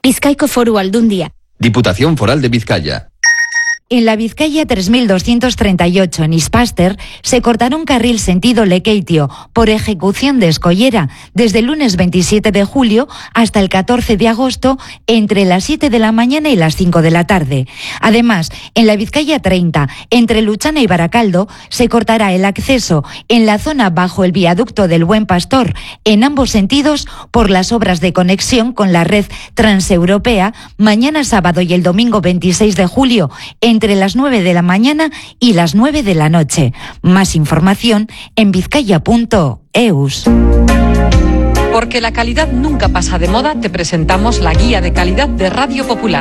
Bizkaiko Foru Aldundia. Diputación Foral de Vizcaya. En la Vizcaya 3238, en Ispaster, se cortará un carril sentido Lekeitio por ejecución de escollera desde el lunes 27 de julio hasta el 14 de agosto entre las 7 de la mañana y las 5 de la tarde. Además, en la Vizcaya 30, entre Luchana y Baracaldo, se cortará el acceso en la zona bajo el viaducto del Buen Pastor en ambos sentidos por las obras de conexión con la red transeuropea mañana sábado y el domingo 26 de julio entre las 9 de la mañana y las 9 de la noche. Más información en vizcaya.eus. Porque la calidad nunca pasa de moda, te presentamos la guía de calidad de Radio Popular.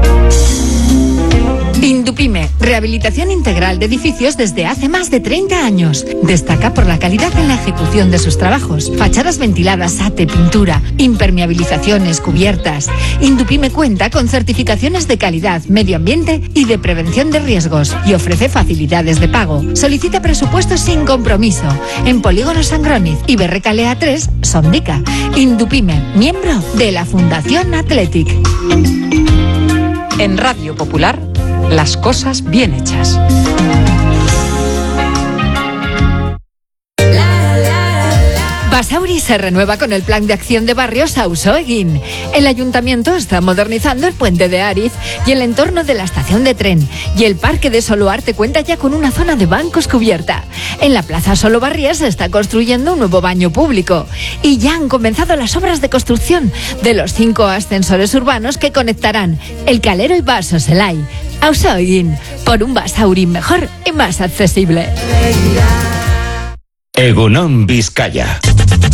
Indupime, rehabilitación integral de edificios desde hace más de 30 años. Destaca por la calidad en la ejecución de sus trabajos. Fachadas ventiladas, ate, pintura, impermeabilizaciones, cubiertas. Indupime cuenta con certificaciones de calidad, medio ambiente y de prevención de riesgos y ofrece facilidades de pago. Solicita presupuestos sin compromiso en Polígono Sangroniz y Berrecalea 3, Sondica. Indupime, miembro de la Fundación Athletic. En Radio Popular, las cosas bien hechas. Basauri se renueva con el plan de acción de barrios Auzoegin. El ayuntamiento está modernizando el puente de Ariz y el entorno de la estación de tren. Y el parque de Soloarte cuenta ya con una zona de bancos cubierta. En la plaza Solobarriés se está construyendo un nuevo baño público. Y ya han comenzado las obras de construcción de los 5 ascensores urbanos que conectarán El Calero y Basozelai. Auzoegin, por un Basauri mejor y más accesible. Egunon Vizcaya.